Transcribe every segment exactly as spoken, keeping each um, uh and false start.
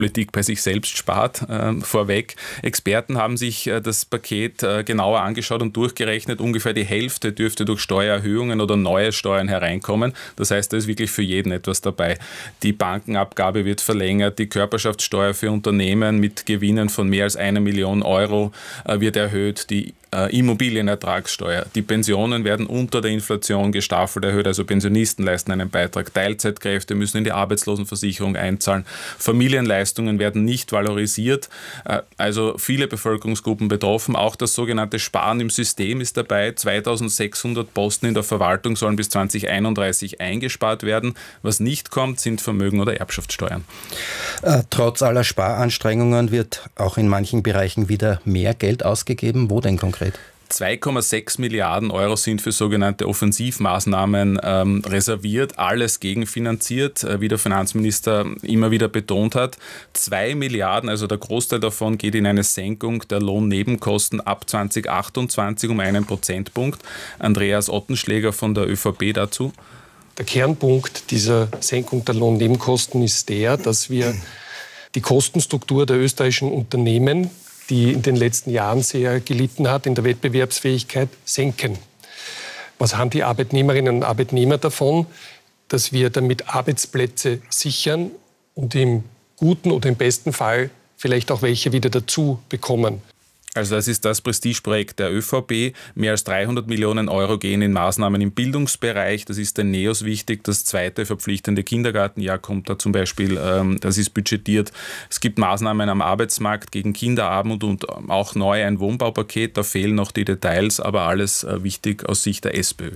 Politik bei sich selbst spart, äh, vorweg. Experten haben sich äh, das Paket äh, genauer angeschaut und durchgerechnet. Ungefähr die Hälfte dürfte durch Steuererhöhungen oder neue Steuern hereinkommen. Das heißt, da ist wirklich für jeden etwas dabei. Die Bankenabgabe wird verlängert, die Körperschaftssteuer für Unternehmen mit Gewinnen von mehr als einer Million Euro äh, wird erhöht, die Immobilienertragssteuer. Die Pensionen werden unter der Inflation gestaffelt erhöht, also Pensionisten leisten einen Beitrag. Teilzeitkräfte müssen in die Arbeitslosenversicherung einzahlen. Familienleistungen werden nicht valorisiert, also viele Bevölkerungsgruppen betroffen. Auch das sogenannte Sparen im System ist dabei. zweitausendsechshundert Posten in der Verwaltung sollen bis zwanzig einunddreißig eingespart werden. Was nicht kommt, sind Vermögen- oder Erbschaftssteuern. Äh, trotz aller Sparanstrengungen wird auch in manchen Bereichen wieder mehr Geld ausgegeben. Wo denn konkret? zwei Komma sechs Milliarden Euro sind für sogenannte Offensivmaßnahmen ähm, reserviert, alles gegenfinanziert, äh, wie der Finanzminister immer wieder betont hat. Zwei Milliarden, also der Großteil davon, geht in eine Senkung der Lohnnebenkosten ab zwanzig achtundzwanzig um einen Prozentpunkt. Andreas Ottenschläger von der ÖVP dazu. Der Kernpunkt dieser Senkung der Lohnnebenkosten ist der, dass wir die Kostenstruktur der österreichischen Unternehmen, die in den letzten Jahren sehr gelitten hat in der Wettbewerbsfähigkeit, senken. Was haben die Arbeitnehmerinnen und Arbeitnehmer davon? Dass wir damit Arbeitsplätze sichern und im guten oder im besten Fall vielleicht auch welche wieder dazu bekommen. Also das ist das Prestigeprojekt der ÖVP. Mehr als dreihundert Millionen Euro gehen in Maßnahmen im Bildungsbereich. Das ist den Neos wichtig. Das zweite verpflichtende Kindergartenjahr kommt da zum Beispiel. Ähm, das ist budgetiert. Es gibt Maßnahmen am Arbeitsmarkt gegen Kinderarmut und auch neu ein Wohnbaupaket. Da fehlen noch die Details, aber alles äh, wichtig aus Sicht der SPÖ.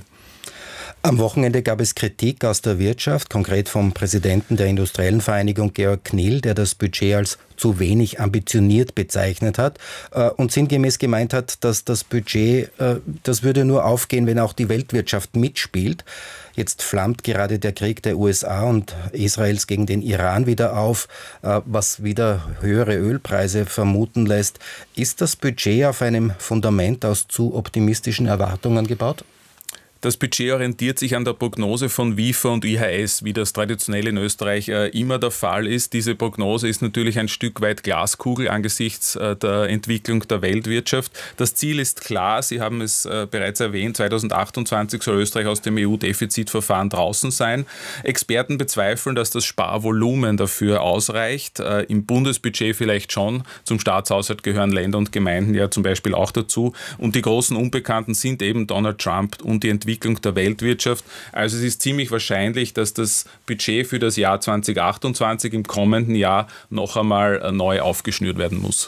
Am Wochenende gab es Kritik aus der Wirtschaft, konkret vom Präsidenten der Industriellen Vereinigung Georg Knill, der das Budget als zu wenig ambitioniert bezeichnet hat äh, und sinngemäß gemeint hat, dass das Budget, äh, das würde nur aufgehen, wenn auch die Weltwirtschaft mitspielt. Jetzt flammt gerade der Krieg der U S A und Israels gegen den Iran wieder auf, äh, was wieder höhere Ölpreise vermuten lässt. Ist das Budget auf einem Fundament aus zu optimistischen Erwartungen gebaut? Das Budget orientiert sich an der Prognose von W I F A und I H S, wie das traditionell in Österreich äh, immer der Fall ist. Diese Prognose ist natürlich ein Stück weit Glaskugel angesichts äh, der Entwicklung der Weltwirtschaft. Das Ziel ist klar, Sie haben es äh, bereits erwähnt, zweitausendachtundzwanzig soll Österreich aus dem E U-Defizitverfahren draußen sein. Experten bezweifeln, dass das Sparvolumen dafür ausreicht. Äh, Im Bundesbudget vielleicht schon, zum Staatshaushalt gehören Länder und Gemeinden ja zum Beispiel auch dazu. Und die großen Unbekannten sind eben Donald Trump und die Entwicklung der Weltwirtschaft. Also es ist ziemlich wahrscheinlich, dass das Budget für das Jahr zweitausendachtundzwanzig im kommenden Jahr noch einmal neu aufgeschnürt werden muss.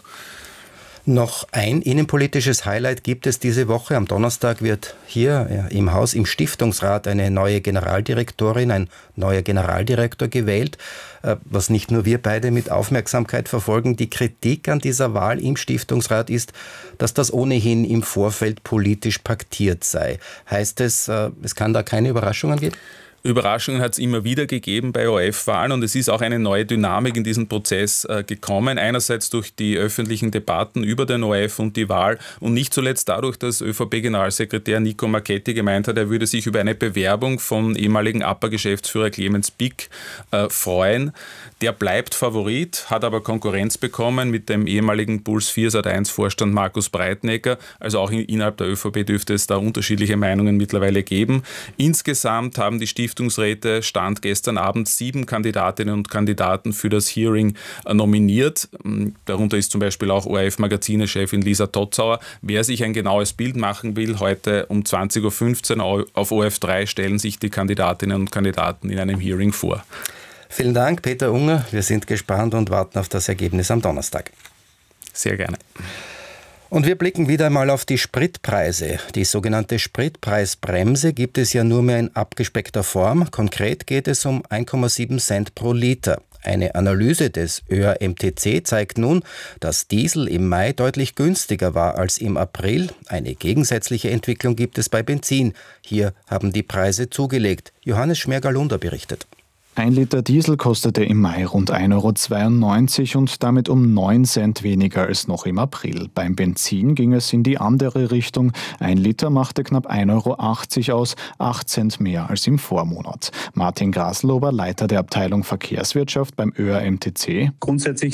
Noch ein innenpolitisches Highlight gibt es diese Woche. Am Donnerstag wird hier ja, im Haus, im Stiftungsrat, eine neue Generaldirektorin, ein neuer Generaldirektor gewählt, was nicht nur wir beide mit Aufmerksamkeit verfolgen. Die Kritik an dieser Wahl im Stiftungsrat ist, dass das ohnehin im Vorfeld politisch paktiert sei. Heißt es, es kann da keine Überraschungen geben? Überraschungen hat es immer wieder gegeben bei O R F-Wahlen und es ist auch eine neue Dynamik in diesen Prozess äh, gekommen. Einerseits durch die öffentlichen Debatten über den O R F und die Wahl und nicht zuletzt dadurch, dass ÖVP-Generalsekretär Nico Marchetti gemeint hat, er würde sich über eine Bewerbung von ehemaligen A P A-Geschäftsführer Clemens Pick äh, freuen. Der bleibt Favorit, hat aber Konkurrenz bekommen mit dem ehemaligen Puls vier Sat eins Vorstand Markus Breitnecker. Also auch innerhalb der ÖVP dürfte es da unterschiedliche Meinungen mittlerweile geben. Insgesamt haben die Stiftungsräte Stand gestern Abend sieben Kandidatinnen und Kandidaten für das Hearing nominiert. Darunter ist zum Beispiel auch O R F-Magazine-Chefin Lisa Totzauer. Wer sich ein genaues Bild machen will, heute um zwanzig Uhr fünfzehn auf O R F drei stellen sich die Kandidatinnen und Kandidaten in einem Hearing vor. Vielen Dank, Peter Unger. Wir sind gespannt und warten auf das Ergebnis am Donnerstag. Sehr gerne. Und wir blicken wieder einmal auf die Spritpreise. Die sogenannte Spritpreisbremse gibt es ja nur mehr in abgespeckter Form. Konkret geht es um eins Komma sieben Cent pro Liter. Eine Analyse des Ö A M T C zeigt nun, dass Diesel im Mai deutlich günstiger war als im April. Eine gegensätzliche Entwicklung gibt es bei Benzin. Hier haben die Preise zugelegt. Johannes Schmergalunder berichtet. Ein Liter Diesel kostete im Mai rund ein Euro zweiundneunzig und damit um neun Cent weniger als noch im April. Beim Benzin ging es in die andere Richtung. Ein Liter machte knapp ein Euro achtzig aus, acht Cent mehr als im Vormonat. Martin Graslober, Leiter der Abteilung Verkehrswirtschaft beim Ö A M T C. Grundsätzlich